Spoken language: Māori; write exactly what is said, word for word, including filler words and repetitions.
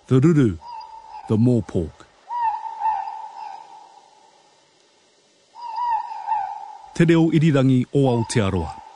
the ruru, the moorpork. Te reo irirangi o Aotearoa.